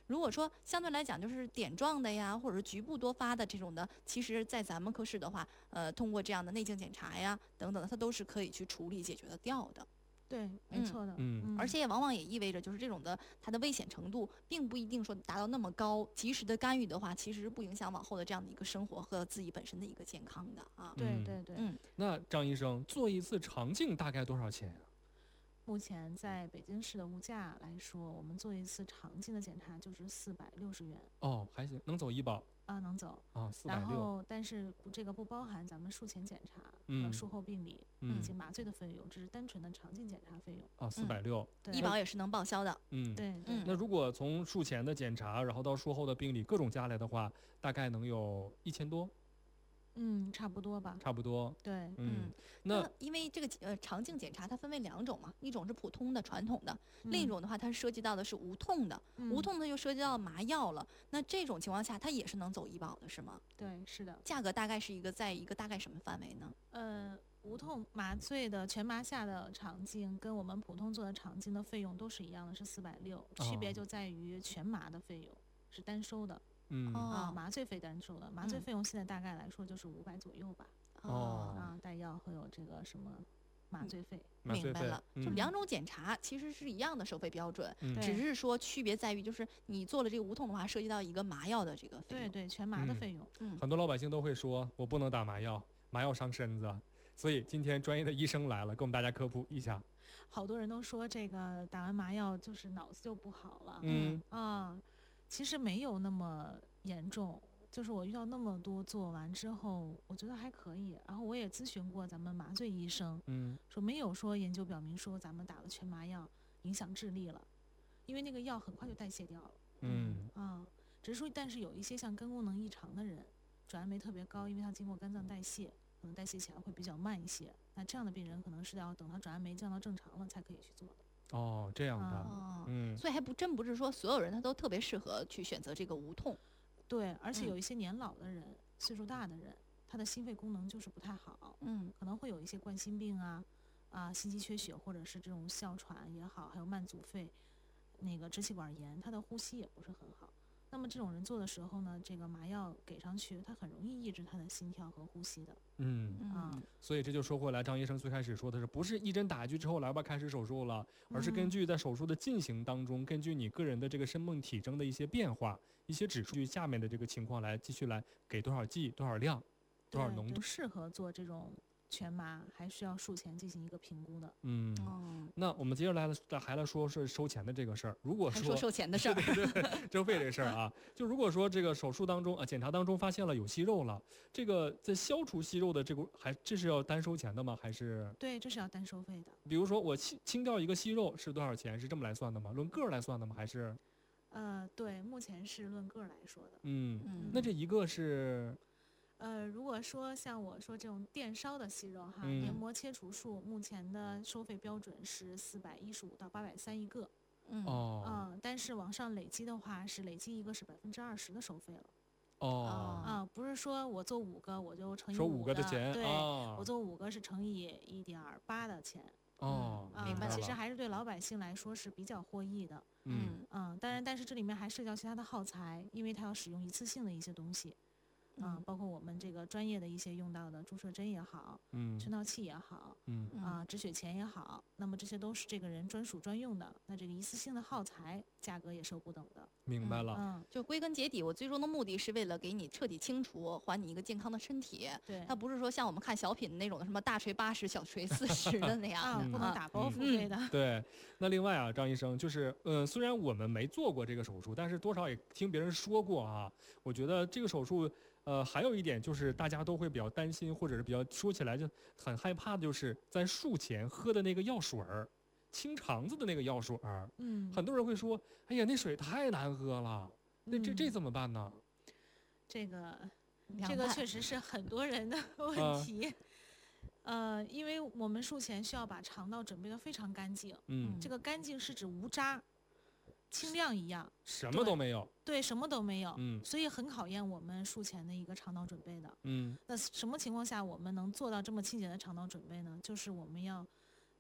如果说相对来讲就是点状的呀，或者是局部多发的这种的，其实在咱们科室的话，通过这样的内镜检查呀等等的，它都是可以去处理解决得掉的。 对，没错的。 而且也往往也意味着，就是这种的它的危险程度，并不一定说达到那么高。及时的干预的话，其实不影响往后的这样的一个生活和自己本身的一个健康的啊。 对对对。 那张医生做一次肠镜大概多少钱呀？ 目前在北京市的物价来说，我们做一次肠镜的检查就是460元。 哦，还行，能走医保啊，能走啊，460。 然后，但是这个不包含咱们术前检查和术后病理以及麻醉的费用，只是单纯的肠镜检查费用。 啊，460。 对， 医保也是能报销的。 对。 那如果从术前的检查，然后到术后的病理各种加来的话，大概能有1000多。 差不多吧。 差不多。 对。 那因为这个肠镜检查它分为2种嘛，一种是普通的传统的，另一种的话它涉及到的是无痛的，无痛的又涉及到麻药了。那这种情况下，它也是能走医保的，是吗？ 对，是的。 价格大概是在一个大概什么范围呢？ 无痛麻醉的全麻下的肠镜跟我们普通做的肠镜的费用都是一样的，是460，区别就在于全麻的费用是单收的。麻醉费单收的，麻醉费用现在大概来说就是500左右吧。带药会有这个什么麻醉费。 明白了，就2种检查其实是一样的收费标准，只是说区别在于就是你做了这个无痛的话，涉及到一个麻药的这个费用。 对，全麻的费用。 很多老百姓都会说，我不能打麻药，麻药伤身子。所以今天专业的医生来了，给我们大家科普一下。 好多人都说这个打完麻药就是脑子就不好了。其实没有那么严重，就是我遇到那么多做完之后，我觉得还可以。然后我也咨询过咱们麻醉医生，说没有说研究表明说咱们打了全麻药影响智力了，因为那个药很快就代谢掉了。只是说，但是有一些像肝功能异常的人，转氨酶特别高，因为它经过肝脏代谢，可能代谢起来会比较慢一些。那这样的病人可能是要等他转氨酶降到正常了才可以去做的。 这样的。 所以还真不是说所有人他都特别适合去选择这个无痛。 对，而且有一些年老的人、岁数大的人，他的心肺功能就是不太好，可能会有一些冠心病心肌缺血，或者是这种哮喘也好，还有慢阻肺、那个支气管炎，他的呼吸也不是很好。那么这种人做的时候呢，这个麻药给上去，它很容易抑制他的心跳和呼吸的。 所以这就说回来，张医生最开始说的是，不是一针打下去之后来吧开始手术了，而是根据在手术的进行当中，根据你个人的这个生命体征的一些变化、一些指数据下面的这个情况来继续来给多少剂、多少量、多少浓度， 适合做这种全麻，还需要术前进行一个评估的。 那我们接下来还来说是收钱的这个事儿。如果说收钱的事儿， 对，收费这个事儿啊，就如果说这个手术当中检查当中发现了有息肉了，这个在消除息肉的这是要单收钱的吗？还是？ 对，这是要单收费的。 比如说我清掉一个息肉是多少钱？是这么来算的吗？论个儿来算的吗？还是？ 对，目前是论个儿来说的。 那这一个是？ 如果说像我说这种电烧的息肉黏膜切除术，目前的收费标准是415到830一个。但是往上累积的话，是累积一个是20%的收费了。不是说我做5个我就乘以 5个的钱， 对，我做5个是乘以1.8的钱。 明白了。 其实还是对老百姓来说是比较获益的。当然，但是这里面还涉及到其他的耗材，因为它要使用一次性的一些东西。包括我们这个专业的一些用到的注射针也好，圈套器也好，止血钳也好，那么这些都是这个人专属专用的，那这个一次性的耗材价格也是有不等的。 明白了。 就归根结底，我最终的目的是为了给你彻底清除，还你一个健康的身体。 对， 它不是说像我们看小品那种什么大锤80，小锤40的那样不能打包付费的。 对，那另外啊，张医生就是虽然我们没做过这个手术，但是多少也听别人说过啊。我觉得这个手术还有一点就是大家都会比较担心，或者是比较说起来就很害怕的，就是在术前喝的那个药水儿，清肠子的那个药水儿。很多人会说，哎呀，那水太难喝了，那这怎么办呢？ 这个确实是很多人的问题。因为我们术前需要把肠道准备得非常干净。这个干净是指无渣。清亮一样， 什么都没有。 对，什么都没有。所以很考验我们术前的一个肠道准备的。那什么情况下我们能做到这么清洁的肠道准备呢？就是我们要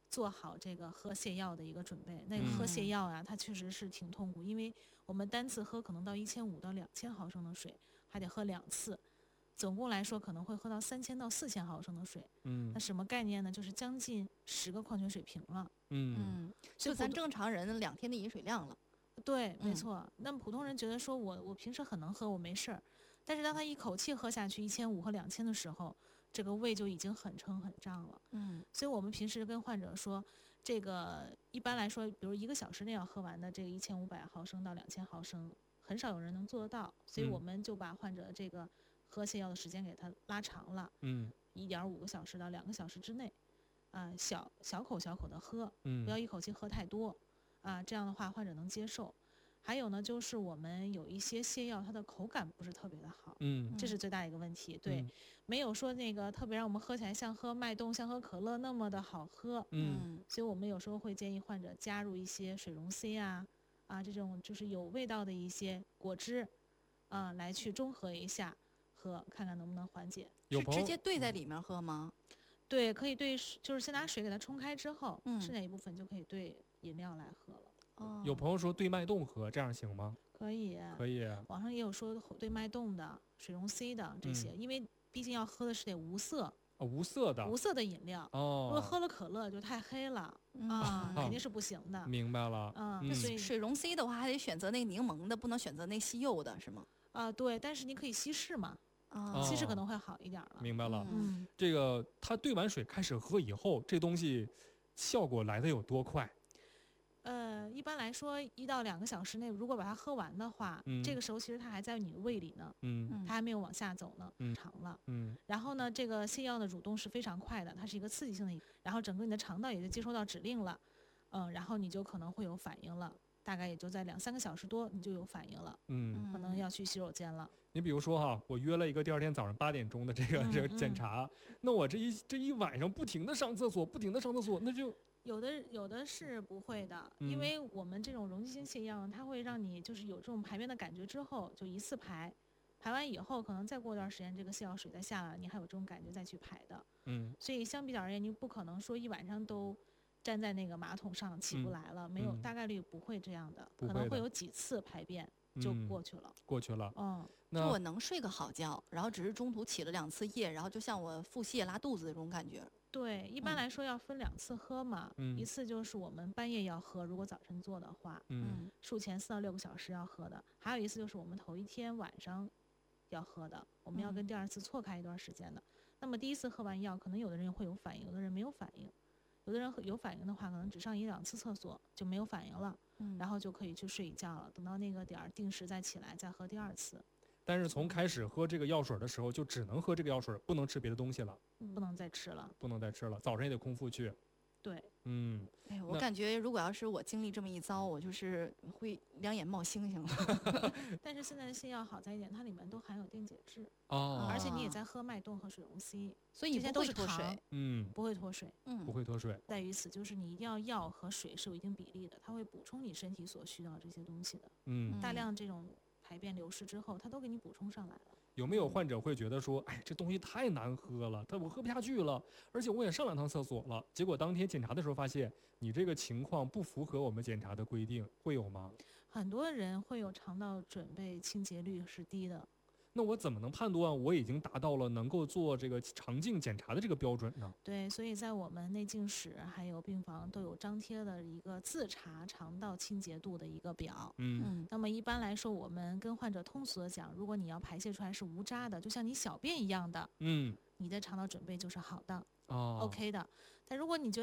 做好这个喝泻药的一个准备。那个喝泻药啊，它确实是挺痛苦，因为我们单次喝可能到1500到2000毫升的水，还得喝2次，总共来说可能会喝到3000到4000毫升的水。那什么概念呢？就是将近10个矿泉水瓶了。 就咱正常人2天的饮水量了。 对，没错。那么普通人觉得说我平时很能喝，我没事儿，但是当他一口气喝下去1500和2000的时候，这个胃就已经很撑很胀了。所以我们平时跟患者说，这个一般来说，比如1个小时内要喝完的这个1500毫升到2000毫升，很少有人能做得到，所以我们就把患者这个喝泻药的时间给他拉长了，1.5个小时到2个小时之内，小口的喝，不要一口气喝太多，这样的话患者能接受。还有呢，就是我们有一些泻药，它的口感不是特别的好，这是最大的一个问题。对，没有说那个特别让我们喝起来像喝脉动、像喝可乐那么的好喝。所以我们有时候会建议患者加入一些水溶 C 这种就是有味道的一些果汁，来去中和一下喝，看看能不能缓解。 是直接兑在里面喝吗？ 对，可以兑，就是先拿水给它冲开之后，剩下一部分就可以兑饮料来喝了。 有朋友说兑脉动喝，这样行吗？ 可以， 可以。 网上也有说兑脉动的、水溶 C 的这些，因为毕竟要喝的是得无色。无色的饮料。如果喝了可乐就太黑了肯定是不行的。 明白了。 所以水溶 C 的话，还得选择那个柠檬的，不能选择那吸柚的，是吗？ 对，但是你可以稀释嘛。稀释可能会好一点了。 明白了。这个他兑完水开始喝以后，这东西效果来的有多快？ 一般来说1到2个小时内，如果把它喝完的话，这个时候其实它还在你的胃里呢，它还没有往下走呢，长了。然后呢，这个泻药的蠕动是非常快的，它是一个刺激性的，然后整个你的肠道也就接收到指令了，然后你就可能会有反应了，大概也就在2、3个小时多你就有反应了，可能要去洗手间了。 你比如说我约了一个第2天早上8点钟的这个检查，那我这一晚上不停的上厕所，那就。 有的是不会的，因为我们这种溶剂性泻药，它会让你就是有这种排便的感觉之后，就一次排完以后，可能再过一段时间，这个泻药水再下来，你还有这种感觉再去排的。所以相比较而言，你不可能说一晚上都站在那个马桶上起不来了，没有，大概率不会这样的，可能会有几次排便就过去了。 就我能睡个好觉，然后只是中途起了2次夜，然后就像我腹泻拉肚子的这种感觉。 对，一般来说要分2次喝嘛，一次就是我们半夜要喝，如果早晨做的话，术前4到6个小时要喝的，还有一次就是我们头一天晚上要喝的，我们要跟第2次错开一段时间的。那么第1次喝完药，可能有的人会有反应，有的人没有反应，有的人有反应的话，可能只上1、2次厕所就没有反应了，然后就可以去睡一觉了，等到那个点儿定时再起来再喝第2次。 但是从开始喝这个药水的时候，就只能喝这个药水，不能吃别的东西了。 不能再吃了。 早上也得空腹去。 对。 我感觉如果要是我经历这么一遭，我就是会2眼冒星星了。 但是现在的泻药好在一点，它里面都含有电解质，而且你也在喝脉动和水溶 C， 所以你不会脱水。 不会脱水。 不会脱水。 在于此，就是你一定要药和水是有一定比例的，它会补充你身体所需要这些东西的。大量这种排便流失之后，它都给你补充上来了。 有没有患者会觉得说，这东西太难喝了，我喝不下去了，而且我也上2趟厕所了，结果当天检查的时候发现你这个情况不符合我们检查的规定，会有吗？ 很多人会有肠道准备清洁率是低的。 那我怎么能判断我已经达到了能够做这个肠镜检查的这个标准呢？ 对，所以在我们内镜室还有病房都有张贴的一个自查肠道清洁度的一个表。那么一般来说，我们跟患者通俗的讲，如果你要排泄出来是无渣的，就像你小便一样的，你的肠道准备就是好的，OK 的。但如果你觉得